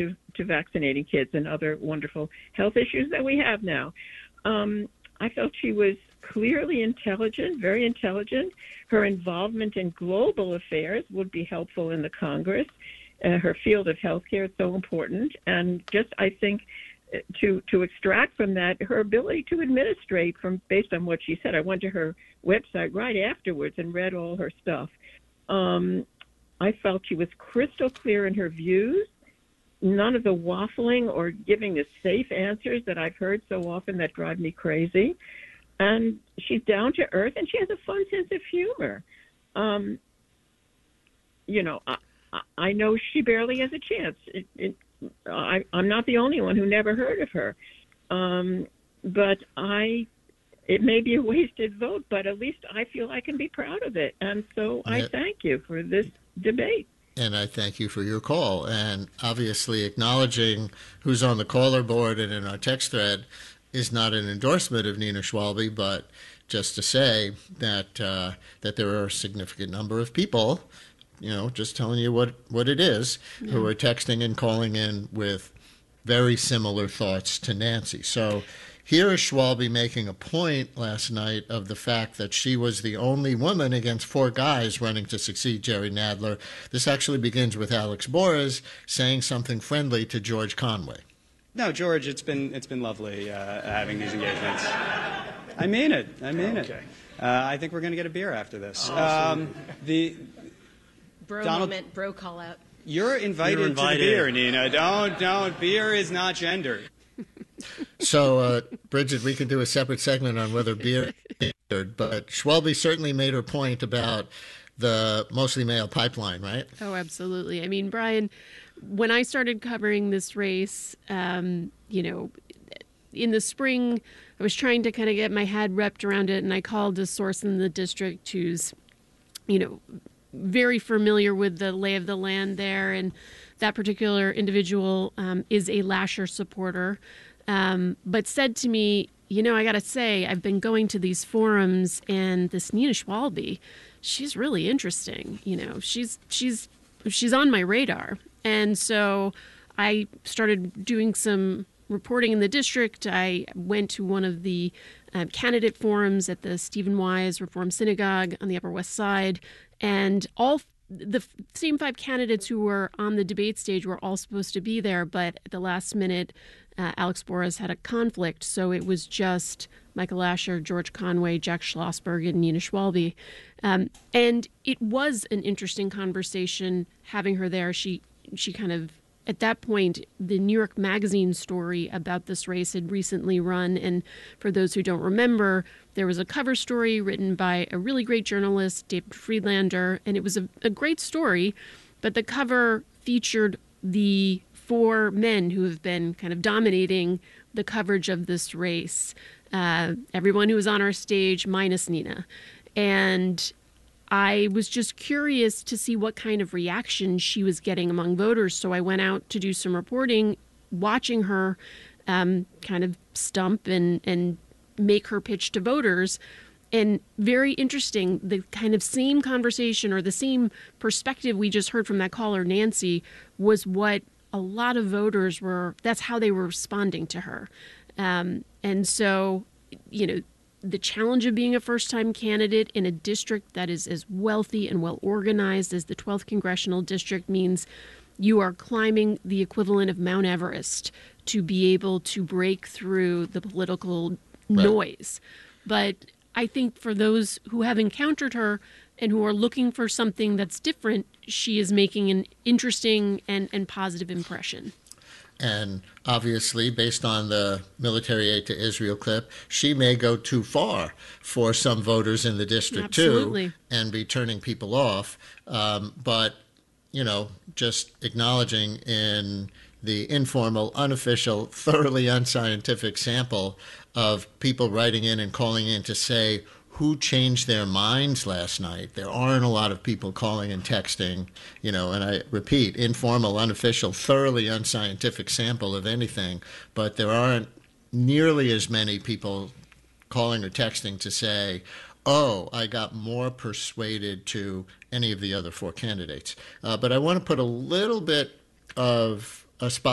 to vaccinating kids and other wonderful health issues that we have now. I felt she was clearly intelligent, very intelligent. Her involvement in global affairs would be helpful in the Congress. Her field of healthcare is so important. And just, I think, to extract from that, her ability to administrate based on what she said. I went to her website right afterwards and read all her stuff. I felt she was crystal clear in her views, none of the waffling or giving the safe answers that I've heard so often that drive me crazy. And she's down to earth, and she has a fun sense of humor. I know she barely has a chance. I'm not the only one who never heard of her. But it may be a wasted vote, but at least I feel I can be proud of it. And so I thank you for this debate. And I thank you for your call. And obviously acknowledging who's on the caller board and in our text thread is not an endorsement of Nina Schwalbe, but just to say that there are a significant number of people, just telling you what it is, who are texting and calling in with very similar thoughts to Nancy. So here is Schwalbe making a point last night of the fact that she was the only woman against 4 guys running to succeed Jerry Nadler. This actually begins with Alex Borres saying something friendly to George Conway. No, George, it's been lovely having these engagements. I mean it. Okay. I think we're going to get a beer after this. Bro Donald, moment, bro call out. You're invited to the beer, Nina. Don't. Beer is not gendered. So, Bridget, we could do a separate segment on whether beer is gendered, but Schwalbe certainly made her point about the mostly male pipeline, right? Oh, absolutely. I mean, Brian, when I started covering this race, in the spring, I was trying to kind of get my head wrapped around it, and I called a source in the district who's, very familiar with the lay of the land there, and that particular individual is a Lasher supporter, but said to me, I got to say, I've been going to these forums, and this Nina Schwalbe, she's really interesting. She's on my radar. And so I started doing some reporting in the district. I went to one of the candidate forums at the Stephen Wise Reform Synagogue on the Upper West Side. And all the same 5 candidates who were on the debate stage were all supposed to be there. But at the last minute, Alex Borres had a conflict. So it was just Michael Lasher, George Conway, Jack Schlossberg, and Nina Schwalbe. And it was an interesting conversation having her there. She kind of, at that point, the New York Magazine story about this race had recently run. And for those who don't remember, there was a cover story written by a really great journalist, David Friedlander, and it was a great story. But the cover featured the 4 men who have been kind of dominating the coverage of this race. Everyone who was on our stage, minus Nina. And I was just curious to see what kind of reaction she was getting among voters. So I went out to do some reporting, watching her kind of stump and make her pitch to voters. And very interesting, the kind of same conversation or the same perspective we just heard from that caller, Nancy, was what a lot of voters that's how they were responding to her. And so, the challenge of being a first-time candidate in a district that is as wealthy and well-organized as the 12th Congressional District means you are climbing the equivalent of Mount Everest to be able to break through the political noise. But I think for those who have encountered her and who are looking for something that's different, she is making an interesting and positive impression. And obviously, based on the military aid to Israel clip, she may go too far for some voters in the district, Absolutely. too, and be turning people off. But, just acknowledging in the informal, unofficial, thoroughly unscientific sample of people writing in and calling in to say who changed their minds last night. There aren't a lot of people calling and texting, and I repeat, informal, unofficial, thoroughly unscientific sample of anything, but there aren't nearly as many people calling or texting to say, oh, I got more persuaded to any of the other 4 candidates. But I want to put a little bit of a spot